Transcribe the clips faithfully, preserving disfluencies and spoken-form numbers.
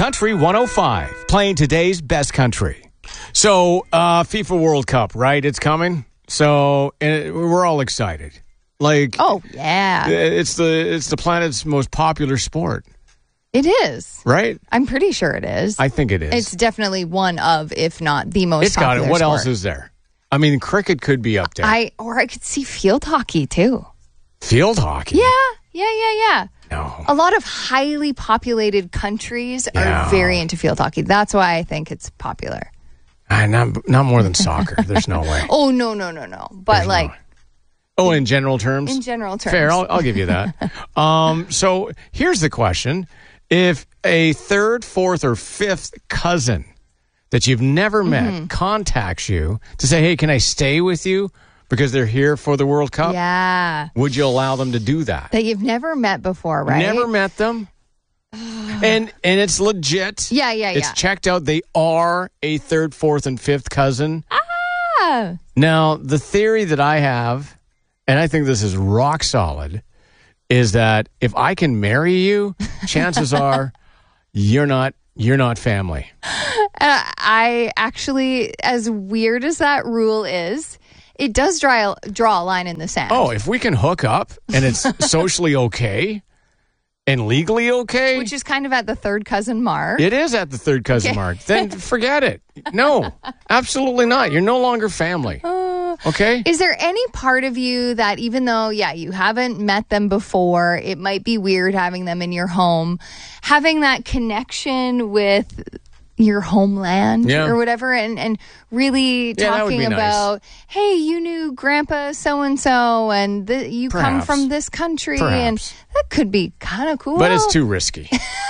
Country one oh five, playing today's best country. So, uh, FIFA World Cup, right? It's coming. So, and we're all excited. Like, oh yeah, it's the it's the planet's most popular sport. It is, right? I'm pretty sure it is. I think it is. It's definitely one of, if not the most. It's got popular it. What sport. else is there? I mean, cricket could be up there. I or I could see field hockey too. Field hockey? Yeah, yeah, yeah, yeah. No. A lot of highly populated countries Yeah. are very into field hockey. That's why I think it's popular. Uh, not not more than soccer. There's no way. Oh no, no, no, no. But There's like. No oh, in general terms? In general terms. Fair, I'll, I'll give you that. um, so here's the question. If a third, fourth, or fifth cousin that you've never met Mm-hmm. contacts you to say, hey, can I stay with you because they're here for the World Cup? Yeah. Would you allow them to do that? That you've never met before, right? Never met them. and and it's legit. Yeah, yeah, It's yeah. checked out. They are a third, fourth, and fifth cousin. Ah. Now, the theory that I have, and I think this is rock solid, is that if I can marry you, chances are you're not you're not family. Uh, I actually, as weird as that rule is, it does draw draw a line in the sand. Oh, if we can hook up and it's socially okay and legally okay, Which is kind of at the third cousin mark. it is at the third cousin Okay. mark. Then forget it. No, absolutely not. You're no longer family. Uh, Okay? Is there any part of you that, even though, yeah, you haven't met them before, it might be weird having them in your home, having that connection with your homeland Yeah. or whatever, and, and really Yeah, that would talking be nice. about, hey, you knew Grandpa so-and-so, and th- you come Perhaps. from this country, Perhaps. and that could be kind of cool. But it's too risky.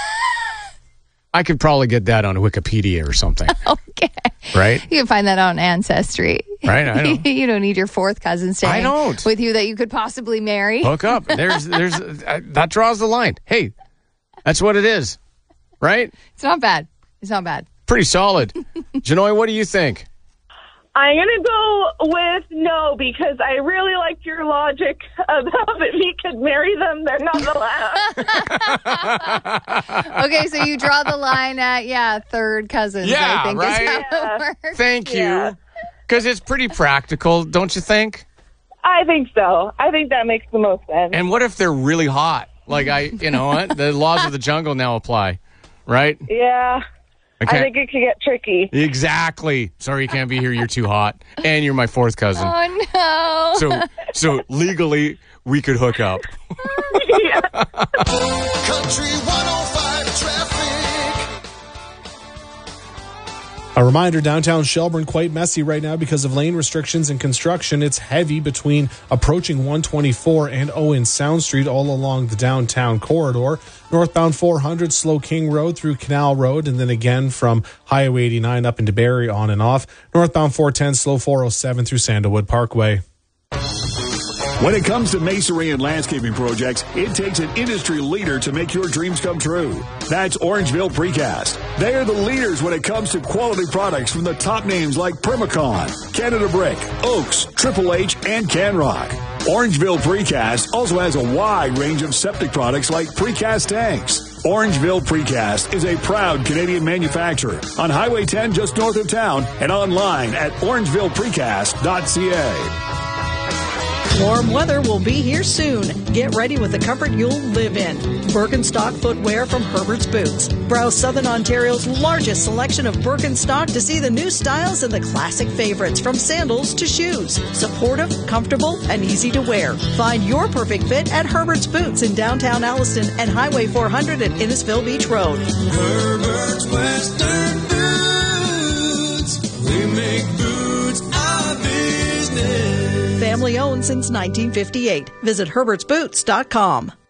I could probably get that on Wikipedia or something. Okay. Right? You can find that on Ancestry. Right, I know. You don't need your fourth cousin staying I don't. with you that you could possibly marry. Hook up. There's, there's, uh, that draws the line. Hey, that's what it is. Right? It's not bad. It's not bad. Pretty solid. Janoy, what do you think? I'm going to go with no because I really like your logic about if he could marry them, they're not allowed. Okay, so you draw the line at, yeah, third cousins, Yeah, I think right? is how Yeah. it works. Thank Yeah. you. Because it's pretty practical, don't you think? I think so. I think that makes the most sense. And what if they're really hot? Like, I, you know what? The laws of the jungle now apply, right? yeah, Okay. I think it could get tricky. Exactly. Sorry you can't be here. You're too hot. And you're my fourth cousin. Oh, no. So, so legally, we could hook up. Yeah. Country one oh five traffic. A reminder, downtown Shelburne quite messy right now because of lane restrictions and construction. It's heavy between approaching one twenty-four and Owen Sound Street all along the downtown corridor. Northbound four hundred, slow King Road through Canal Road, and then again from Highway eighty-nine up into Barrie on and off. Northbound four ten, slow four oh seven through Sandalwood Parkway. When it comes to masonry and landscaping projects, it takes an industry leader to make your dreams come true. That's Orangeville Precast. They are the leaders when it comes to quality products from the top names like Permacon, Canada Brick, Oaks, Triple H, and Canrock. Orangeville Precast also has a wide range of septic products like precast tanks. Orangeville Precast is a proud Canadian manufacturer on Highway ten just north of town and online at orangeville precast dot c a. Warm weather will be here soon. Get ready with the comfort you'll live in. Birkenstock footwear from Herbert's Boots. Browse Southern Ontario's largest selection of Birkenstock to see the new styles and the classic favorites from sandals to shoes. Supportive, comfortable, and easy to wear. Find your perfect fit at Herbert's Boots in downtown Alliston and Highway four hundred at Innisfil Beach Road. Herbert's Western Boots. We make boots our business. Family owned since nineteen fifty-eight. Visit herberts boots dot com.